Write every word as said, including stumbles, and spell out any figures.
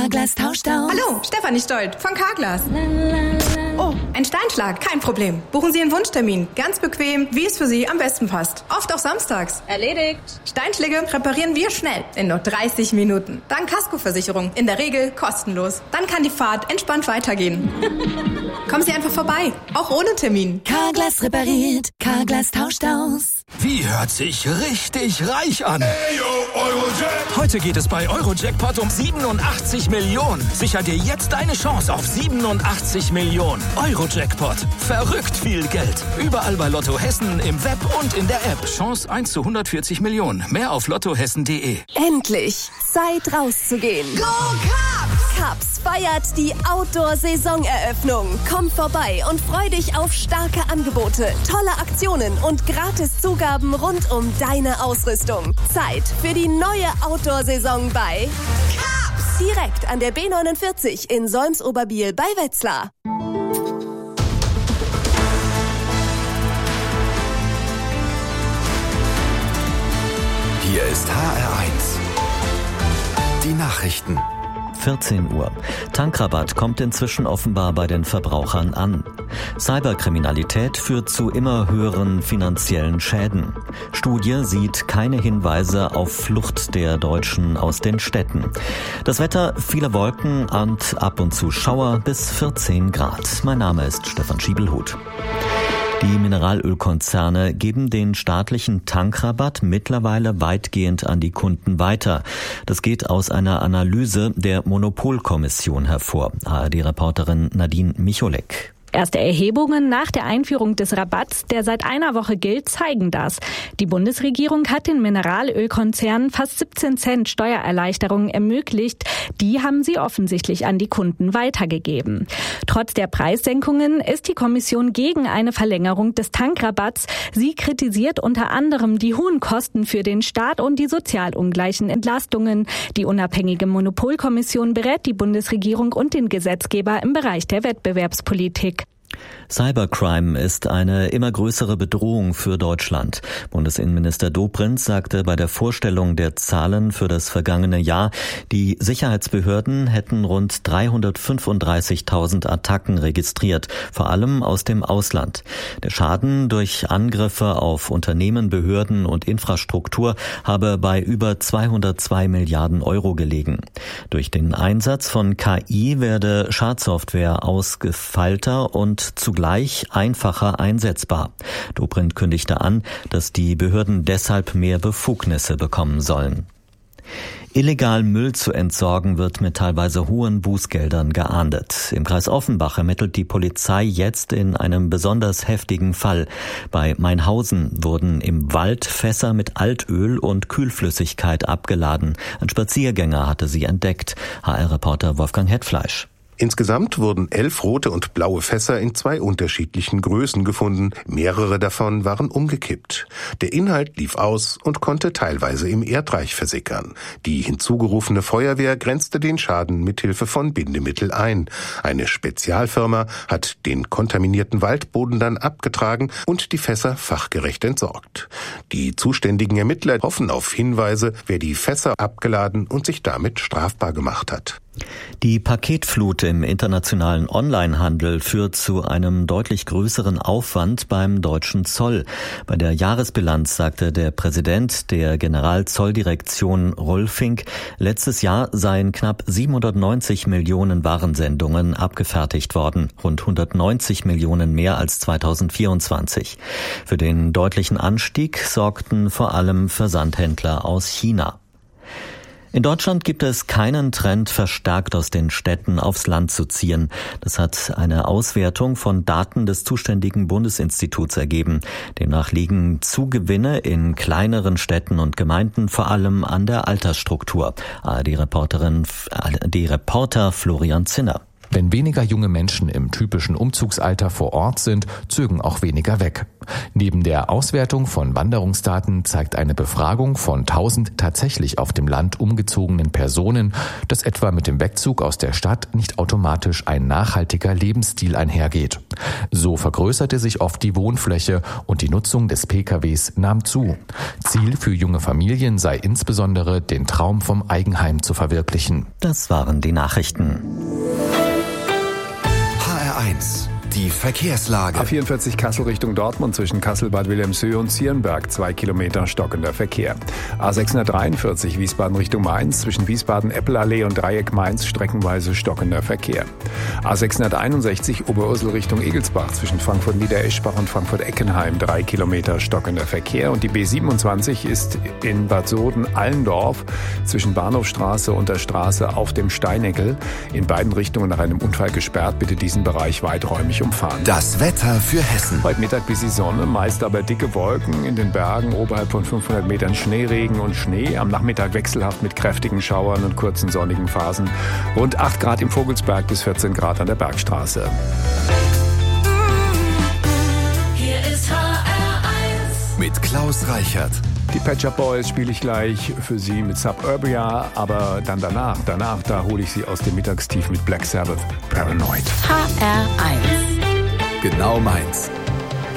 Carglass tauscht aus. Hallo, Stefanie Stolt von Carglass. Oh, ein Steinschlag, kein Problem. Buchen Sie einen Wunschtermin. Ganz bequem, wie es für Sie am besten passt. Oft auch samstags. Erledigt. Steinschläge reparieren wir schnell, in nur dreißig Minuten. Dank Kaskoversicherung, in der Regel kostenlos. Dann kann die Fahrt entspannt weitergehen. Kommen Sie einfach vorbei, auch ohne Termin. Carglass repariert, Carglass tauscht aus. Wie hört sich richtig reich an? Hey, yo, Eurojackpot. Heute geht es bei Eurojackpot um siebenundachtzig Millionen. Sicher dir jetzt deine Chance auf siebenundachtzig Millionen. Eurojackpot. Verrückt viel Geld. Überall bei Lotto Hessen, im Web und in der App. Chance eins zu hundertvierzig Millionen. Mehr auf lottohessen punkt de. Endlich Zeit rauszugehen. Go Cups! Cups feiert die Outdoor-Saisoneröffnung. Komm vorbei und freu dich auf starke Angebote, tolle Aktionen und gratis Zugaben rund um deine Ausrüstung. Zeit für die neue Outdoor-Saison bei Cups! Direkt an der B neunundvierzig in Solms-Oberbiel bei Wetzlar. Hier ist H R eins. Die Nachrichten. vierzehn Uhr. Tankrabatt kommt inzwischen offenbar bei den Verbrauchern an. Cyberkriminalität führt zu immer höheren finanziellen Schäden. Studie sieht keine Hinweise auf Flucht der Deutschen aus den Städten. Das Wetter, viele Wolken und ab und zu Schauer bis vierzehn Grad. Mein Name ist Stefan Schiebelhut. Die Mineralölkonzerne geben den staatlichen Tankrabatt mittlerweile weitgehend an die Kunden weiter. Das geht aus einer Analyse der Monopolkommission hervor. A R D-Reporterin Nadine Micholek. Erste Erhebungen nach der Einführung des Rabatts, der seit einer Woche gilt, zeigen das. Die Bundesregierung hat den Mineralölkonzernen fast siebzehn Cent Steuererleichterungen ermöglicht. Die haben sie offensichtlich an die Kunden weitergegeben. Trotz der Preissenkungen ist die Kommission gegen eine Verlängerung des Tankrabatts. Sie kritisiert unter anderem die hohen Kosten für den Staat und die sozial ungleichen Entlastungen. Die unabhängige Monopolkommission berät die Bundesregierung und den Gesetzgeber im Bereich der Wettbewerbspolitik. Cybercrime ist eine immer größere Bedrohung für Deutschland. Bundesinnenminister Dobrindt sagte bei der Vorstellung der Zahlen für das vergangene Jahr, die Sicherheitsbehörden hätten rund dreihundertfünfunddreißigtausend Attacken registriert, vor allem aus dem Ausland. Der Schaden durch Angriffe auf Unternehmen, Behörden und Infrastruktur habe bei über zweihundertzwei Milliarden Euro gelegen. Durch den Einsatz von K I werde Schadsoftware ausgefeilter und zugleich einfacher einsetzbar. Dobrindt kündigte an, dass die Behörden deshalb mehr Befugnisse bekommen sollen. Illegal Müll zu entsorgen wird mit teilweise hohen Bußgeldern geahndet. Im Kreis Offenbach ermittelt die Polizei jetzt in einem besonders heftigen Fall. Bei Mainhausen wurden im Wald Fässer mit Altöl und Kühlflüssigkeit abgeladen. Ein Spaziergänger hatte sie entdeckt. H R-Reporter Wolfgang Hetfleisch. Insgesamt wurden elf rote und blaue Fässer in zwei unterschiedlichen Größen gefunden. Mehrere davon waren umgekippt. Der Inhalt lief aus und konnte teilweise im Erdreich versickern. Die hinzugerufene Feuerwehr grenzte den Schaden mithilfe von Bindemittel ein. Eine Spezialfirma hat den kontaminierten Waldboden dann abgetragen und die Fässer fachgerecht entsorgt. Die zuständigen Ermittler hoffen auf Hinweise, wer die Fässer abgeladen und sich damit strafbar gemacht hat. Die Paketflut im internationalen Onlinehandel führt zu einem deutlich größeren Aufwand beim deutschen Zoll. Bei der Jahresbilanz sagte der Präsident der Generalzolldirektion Rolfing, letztes Jahr seien knapp siebenhundertneunzig Millionen Warensendungen abgefertigt worden, rund hundertneunzig Millionen mehr als zweitausendvierundzwanzig. Für den deutlichen Anstieg sorgten vor allem Versandhändler aus China. In Deutschland gibt es keinen Trend, verstärkt aus den Städten aufs Land zu ziehen. Das hat eine Auswertung von Daten des zuständigen Bundesinstituts ergeben. Demnach liegen Zugewinne in kleineren Städten und Gemeinden vor allem an der Altersstruktur. Die Reporterin, die Reporter Florian Zinner. Wenn weniger junge Menschen im typischen Umzugsalter vor Ort sind, zögen auch weniger weg. Neben der Auswertung von Wanderungsdaten zeigt eine Befragung von tausend tatsächlich auf dem Land umgezogenen Personen, dass etwa mit dem Wegzug aus der Stadt nicht automatisch ein nachhaltiger Lebensstil einhergeht. So vergrößerte sich oft die Wohnfläche und die Nutzung des P K Ws nahm zu. Ziel für junge Familien sei insbesondere, den Traum vom Eigenheim zu verwirklichen. Das waren die Nachrichten. H R eins. Die Verkehrslage. A vierundvierzig Kassel Richtung Dortmund zwischen Kassel-Bad Wilhelmshöhe und Zierenberg, zwei Kilometer stockender Verkehr. A sechshundertdreiundvierzig Wiesbaden Richtung Mainz zwischen Wiesbaden-Eppelallee und Dreieck Mainz streckenweise stockender Verkehr. A sechshunderteinundsechzig Oberursel Richtung Egelsbach zwischen Frankfurt-Niedereschbach und Frankfurt-Eckenheim, drei Kilometer stockender Verkehr. Und die B siebenundzwanzig ist in Bad Soden-Allendorf zwischen Bahnhofstraße und der Straße auf dem Steineckel in beiden Richtungen nach einem Unfall gesperrt. Bitte diesen Bereich weiträumig umfahren. Das Wetter für Hessen. Heute Mittag bis die Sonne, meist aber dicke Wolken, in den Bergen oberhalb von fünfhundert Metern Schneeregen und Schnee. Am Nachmittag wechselhaft mit kräftigen Schauern und kurzen sonnigen Phasen. Rund acht Grad im Vogelsberg bis vierzehn Grad an der Bergstraße. Hier ist H R eins. Mit Klaus Reichert. Die Pet Shop Boys spiele ich gleich für Sie mit Suburbia, aber dann danach, danach, da hole ich Sie aus dem Mittagstief mit Black Sabbath, Paranoid. H R eins. Genau meins.